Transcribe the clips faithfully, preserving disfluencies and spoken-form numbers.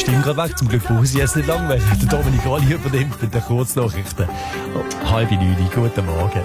Stimme gerade weg. Zum Glück brauche ich jetzt nicht lang, weil der Dominik Rolli übernimmt mit den Kurznachrichten. Oh, halbe neun, guten Morgen.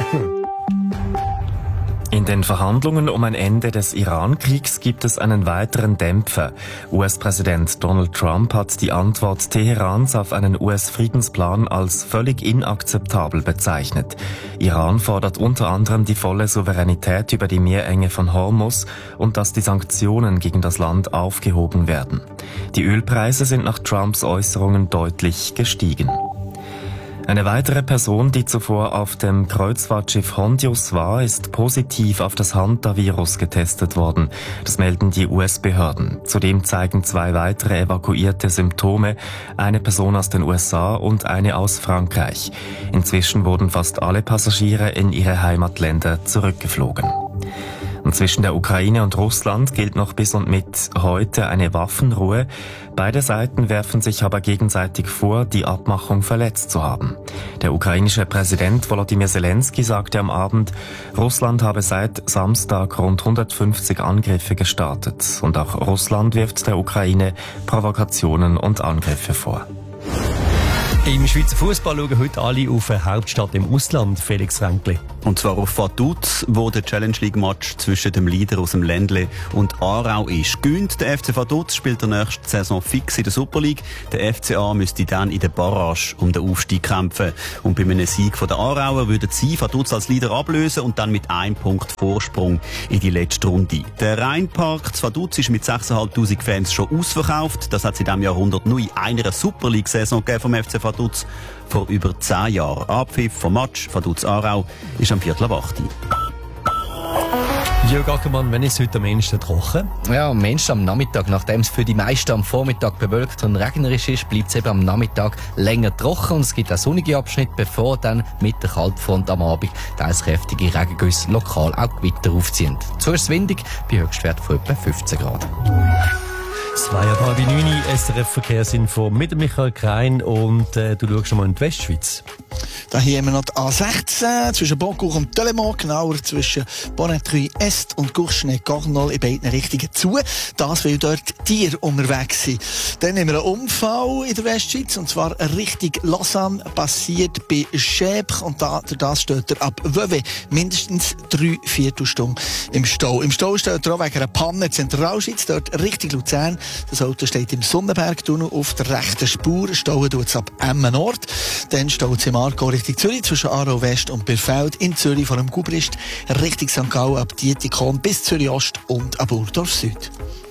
In den Verhandlungen um ein Ende des Iran-Kriegs gibt es einen weiteren Dämpfer. U S-Präsident Donald Trump hat die Antwort Teherans auf einen U S-Friedensplan als völlig inakzeptabel bezeichnet. Iran fordert unter anderem die volle Souveränität über die Meerenge von Hormuz und dass die Sanktionen gegen das Land aufgehoben werden. Die Ölpreise sind nach Trumps Äußerungen deutlich gestiegen. Eine weitere Person, die zuvor auf dem Kreuzfahrtschiff Hondius war, ist positiv auf das Hantavirus getestet worden. Das melden die U S-Behörden. Zudem zeigen zwei weitere Evakuierte Symptome, eine Person aus den U S A und eine aus Frankreich. Inzwischen wurden fast alle Passagiere in ihre Heimatländer zurückgeflogen. Und zwischen der Ukraine und Russland gilt noch bis und mit heute eine Waffenruhe. Beide Seiten werfen sich aber gegenseitig vor, die Abmachung verletzt zu haben. Der ukrainische Präsident Volodymyr Zelensky sagte am Abend, Russland habe seit Samstag rund hundertfünfzig Angriffe gestartet. Und auch Russland wirft der Ukraine Provokationen und Angriffe vor. Im Schweizer Fußball schauen heute alle auf eine Hauptstadt im Ausland, Felix Ränkli. Und zwar auf Vaduz, wo der Challenge League Match zwischen dem Leader aus dem Ländle und Aarau ist. Gönnt der F C Vaduz, spielt der nächste Saison fix in der Super League. Der F C A müsste dann in der Barrage um den Aufstieg kämpfen. Und bei einem Sieg von der Aarauer würden sie Vaduz als Leader ablösen und dann mit einem Punkt Vorsprung in die letzte Runde. Der Rheinpark zu Vaduz ist mit sechstausendfünfhundert Fans schon ausverkauft. Das hat es in diesem Jahrhundert nur in einer Super League-Saison gegeben vom F C Vaduz. Vor über zehn Jahren. Abpfiff vom Match Vaduz-Aarau ist am Viertel ab acht. Jörg Ackermann, wenn ist es heute am ehesten trocken? Ja, am ehesten am Nachmittag. Nachdem es für die meisten am Vormittag bewölkt und regnerisch ist, bleibt es eben am Nachmittag länger trocken und es gibt auch sonnige Abschnitte, bevor dann mit der Kaltfront am Abend teils kräftige Regengüsse lokal auch Gewitter aufziehen. Dazu ist es windig, bei Höchstwert von etwa fünfzehn Grad. Zweieinhalb neun, S R F-Verkehrsinfo mit Michael Krein und äh, du schaust schon mal in die Westschweiz. Da hier haben wir noch die A sechzehn zwischen Boncourt und Telemont, genauer zwischen Bonnetreuil Est und Courgenay-Cornol in beiden Richtungen zu. Das, weil dort Tiere unterwegs sind. Dann haben wir einen Unfall in der Westschweiz, und zwar Richtung Lausanne, passiert bei Schäbch, und da, das steht er ab Wöwe mindestens drei Viertelstunden im Stau. Im Stau steht er auch wegen einer Panne Zentralschweiz, dort Richtung Luzern. Das Auto steht im Sonnenbergtunnel auf der rechten Spur, stauen tut es ab Emmen Nord. Dann staut es im Aargau Richtung Zürich zwischen Aarau West und Birfeld, in Zürich vor dem Gubrist, Richtung Sankt Gallen ab Dietikon bis Zürich Ost und ab Burgdorf Süd.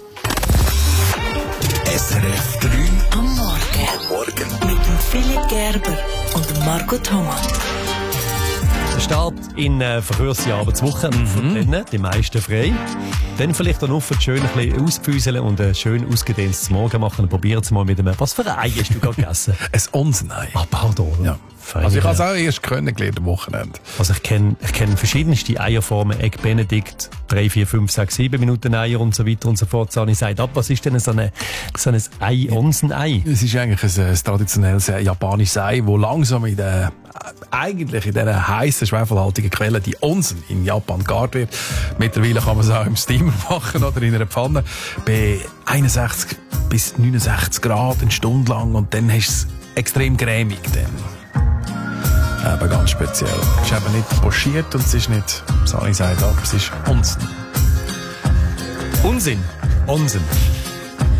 S R F drei am Morgen. Am Morgen. Mit dem Philipp Gerber und Marco Thomas. Der Start in äh, verkürzte Arbeitswoche, mhm. von denen, die meisten frei. Dann vielleicht auch noch schön ein bisschen auspfüseln und ein schön ausgedehntes Morgen machen. Probieren Sie mal mit einem, was für ein Ei hast du gerade gegessen? Ein Onsenei. Ah, pardon. Ja. Also ich habe es auch erst kennengelernt am Wochenende. Also ich kenne ich kenn verschiedenste Eierformen, Egg Benedict, drei, vier, fünf, sechs, sieben Minuten Eier und so weiter und so fort. Sani sagt ab, was ist denn so, eine, so ein Ei, Onsenei? Es ist eigentlich ein, ein traditionelles japanisches Ei, das langsam in der, eigentlich in dieser heissen, schwefelhaltigen Quelle, die Onsen in Japan gegart wird. Mittlerweile kann man es auch im Steamer machen oder in einer Pfanne. Bei einundsechzig bis neunundsechzig Grad eine Stunde lang, und dann hast du es extrem cremig. Dann. Eben ganz speziell. Es ist eben nicht pochiert und es ist nicht, Sani sagt, aber es ist Unsinn. Unsinn. Unsinn.